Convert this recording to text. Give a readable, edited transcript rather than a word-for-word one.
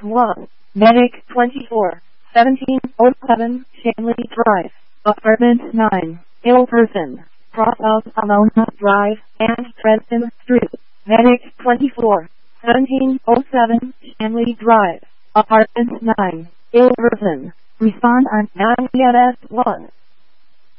1. Medic 24, 1707, Shanley Drive, Apartment 9, ill person, cross out Alona Drive and Dresden Street. Medic 24, 1707, Shanley Drive, Apartment 9, ill person. Respond on 9 EMS 1.